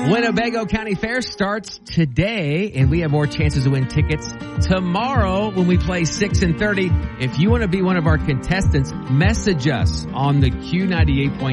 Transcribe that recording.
Winnebago County Fair starts today, and we have more chances to win tickets tomorrow when we play 6 and 30. If you want to be one of our contestants, message us on the Q98.5